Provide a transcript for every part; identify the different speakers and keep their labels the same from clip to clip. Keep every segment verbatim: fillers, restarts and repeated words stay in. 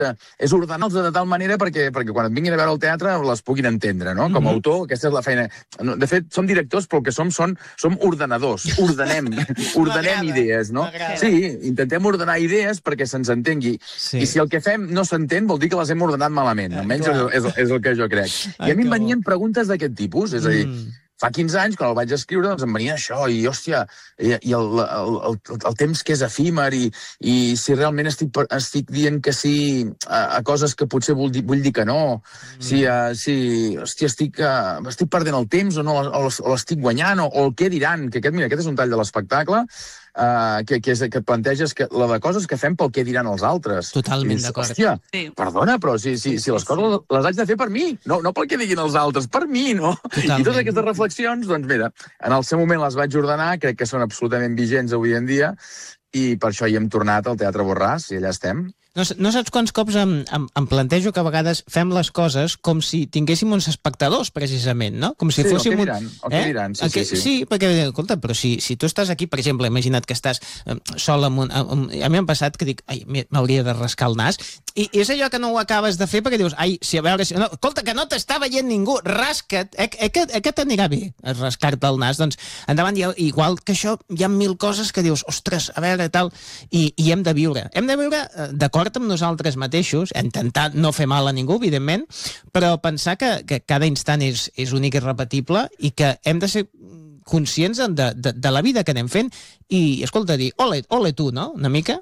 Speaker 1: és ordenar-los de tal manera perquè, perquè quan et vinguin a veure al teatre les puguin entendre, no? Com a autor, aquesta és la feina. De fet, som directors, però el que som són, som ordenadors. Ordenem, ordenem idees, no? Sí, intentem ordenar idees perquè se'ns entengui. Sí. I si el que fem no s'entén, vol dir que les hem ordenat malament. Almenys és, és, és el que jo crec. I a mi em venien preguntes d'aquest tipus, és a dir, fa quinze anys, quan el vaig escriure, doncs em venia això, i, hòstia, i, i el, el, el, el temps que és efímer, i, i si realment estic, estic dient que sí a, a coses que potser vull dir, vull dir que no, mm. si, uh, si hòstia, estic, uh, estic perdent el temps o no, o, o l'estic guanyant, o, o el què diran, que aquest, mira, aquest és un tall de l'espectacle, Uh, que, que, és, que et planteges que, la de coses que fem pel què diran els altres.
Speaker 2: Totalment d'acord.
Speaker 1: Hòstia, sí. Perdona, però si, si, si les coses les haig de fer per mi, no, no pel que diguin els altres, per mi, no? Totalment. I totes aquestes reflexions, doncs mira, en el seu moment les vaig ordenar, crec que són absolutament vigents avui en dia, i per això hi hem tornat al Teatre Borràs, i allà estem.
Speaker 2: No, no saps quants cops em, em, em plantejo que a vegades fem les coses com si tinguéssim uns espectadors, precisament, no? Com si
Speaker 1: sí,
Speaker 2: fóssim...
Speaker 1: el que diran, el que eh? diran, sí,
Speaker 2: que,
Speaker 1: sí, sí.
Speaker 2: Sí, perquè, escolta, però si, si tu estàs aquí, per exemple, imagina't que estàs eh, sol amb un... Amb, a mi m'ha passat que dic, ai, m'hauria de rascar el nas, i, i és allò que no ho acabes de fer perquè dius, ai, si a veure... Si, no, escolta, que no t'està veient ningú, rasca't, eh, eh, que, eh, que t'anirà bé rascar-te el nas, doncs endavant, i, igual que això, hi ha mil coses que dius, ostres, a veure, tal, i, i hem de viure. Hem de viure eh, d'acord amb nosaltres mateixos, intentar no fer mal a ningú, evidentment, però pensar que, que cada instant és, és únic i repetible i que hem de ser conscients de, de, de la vida que anem fent i, escolta, dir, ole, ole tu, no?, una mica?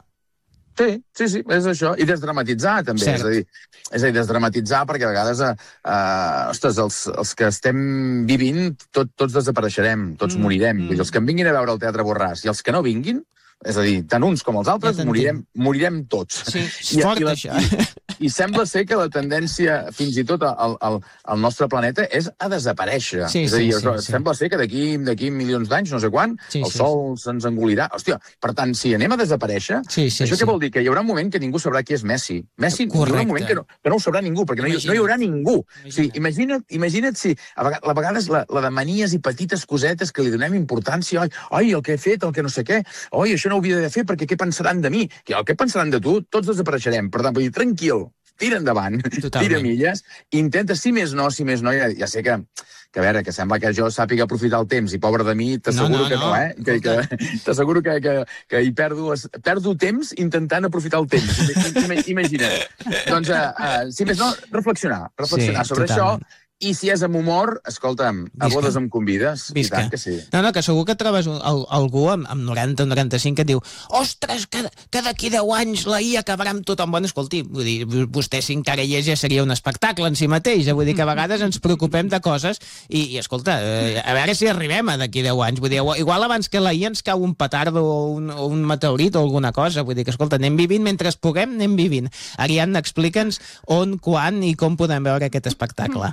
Speaker 1: Sí, sí, sí, és això. I desdramatitzar, també. Cert. És a dir, és a dir, desdramatitzar, perquè a vegades, eh, ostres, els, els que estem vivint, tot, tots desapareixerem, tots mm. morirem. Mm. Vull dir, els que en vinguin a veure el Teatre Borràs i els que no vinguin, és a dir, tant uns com els altres, ja morirem, morirem tots.
Speaker 2: Sí, és I, fort, i la, això.
Speaker 1: I, I sembla ser que la tendència, fins i tot al, al, al nostre planeta, és a desaparèixer.
Speaker 2: Sí,
Speaker 1: és a dir,
Speaker 2: sí, sí, sí.
Speaker 1: sembla ser que d'aquí d'aquí milions d'anys, no sé quan, sí, el
Speaker 2: sí,
Speaker 1: sol sí. se'ns engolirà. Hòstia, per tant, si anem a desaparèixer,
Speaker 2: sí, sí,
Speaker 1: això
Speaker 2: sí.
Speaker 1: què vol dir? Que hi haurà un moment que ningú sabrà qui és Messi. Messi,
Speaker 2: correcte.
Speaker 1: Hi haurà un moment que no, que no ho sabrà ningú, perquè no hi, no hi haurà ningú. O sigui, imagina't, imagina't si a vegades, a vegades la, la de manies i petites cosetes que li donem importància, oi, oi, el que he fet, el que no sé què, oi, això no ho havia de fer perquè què pensaran de mi? Que el que pensaran de tu, tots desapareixerem. Per tant, vull dir, tranquil, tira endavant, Totalment. tira milles, intenta, si més no, si més no, ja, ja sé que, que a veure, que sembla que jo sàpiga aprofitar el temps, i pobre de mi, t'asseguro no, no, que no, no eh? Que, que, t'asseguro que, que, que hi perdo, perdo temps intentant aprofitar el temps. Imagina't. Doncs, uh, uh, si més no, reflexionar, reflexionar sí, sobre totalment. Això. I si és amb humor, escolta'm, a bodes em convides.
Speaker 2: Visca.
Speaker 1: I tant que sí.
Speaker 2: No, no, que segur que trobes el, algú amb, amb noranta o noranta-cinc que et diu ostres, que, que d'aquí deu anys la I A acabarà amb tothom. Bueno, escolti, vull dir, vostè si encara hi és ja seria un espectacle en si mateix. Vull dir que a vegades ens preocupem de coses i, i escolta, eh, a veure si arribem a d'aquí deu anys. Vull dir, igual abans que la I A ens cau un petardo o un, o un meteorit o alguna cosa. Vull dir que, escolta, anem vivint mentre puguem, anem vivint. Ariadna, explica'ns on, quan i com podem veure aquest espectacle.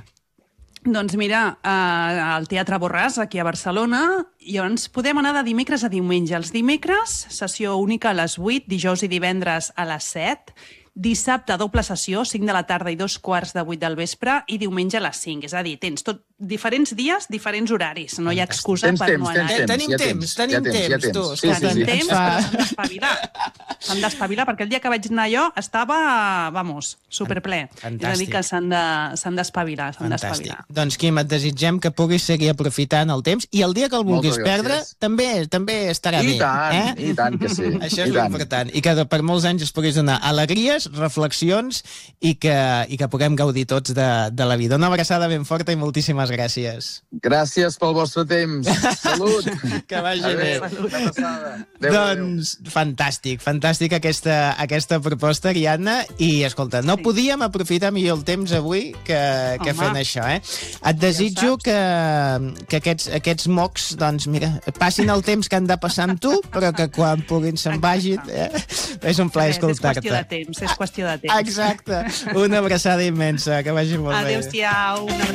Speaker 3: Doncs mira, eh, al Teatre Borràs, aquí a Barcelona, i ens podem anar de dimecres a diumenge. Els dimecres, sessió única a les vuit, dijous i divendres a les set, dissabte, doble sessió, cinc de la tarda i dos quarts de vuit del vespre, i diumenge a les cinc. És a dir, tens tot diferents dies, diferents horaris. No hi ha excusa
Speaker 1: tens
Speaker 3: per
Speaker 1: temps,
Speaker 3: no anar.
Speaker 1: Tens temps,
Speaker 2: tenim
Speaker 1: ja
Speaker 2: temps,
Speaker 1: tenim
Speaker 2: tenim temps,
Speaker 1: ja temps,
Speaker 2: tu.
Speaker 1: Sí, sí,
Speaker 3: tenim
Speaker 1: sí.
Speaker 3: temps, però s'han d'espavilar. S'han d'espavilar, perquè el dia que vaig anar jo estava, vamos, superple.
Speaker 2: Fantàstic.
Speaker 3: És a dir, que s'han d'espavilar, s'han d'espavilar.
Speaker 2: Doncs, Quim, et desitgem que puguis seguir aprofitant el temps i el dia que el vulguis perdre també també estarà
Speaker 1: I
Speaker 2: bé.
Speaker 1: tant,
Speaker 2: eh?
Speaker 1: i tant que sí.
Speaker 2: Això és l'important. I que per molts anys es puguis donar alegries, reflexions i que, i que puguem gaudir tots de, de la vida. Una abraçada ben forta i moltíssimes gràcies.
Speaker 1: Gràcies pel vostre temps. Salut.
Speaker 2: Que vagi bé.
Speaker 1: Salut.
Speaker 2: Doncs fantàstic, fantàstic aquesta, aquesta proposta, Ariadna, i escolta, no sí. podíem aprofitar millor el temps avui que, que fent això, eh? Et desitjo ja que, que aquests, aquests mocs, doncs mira, passin el temps que han de passar amb tu, però que quan puguin se'n vagin, eh? És un plaer escoltar-te.
Speaker 3: És qüestió de temps, és qüestió de temps.
Speaker 2: Exacte. Una abraçada immensa, que vagi molt bé.
Speaker 3: Adéu-siau, una abraçada.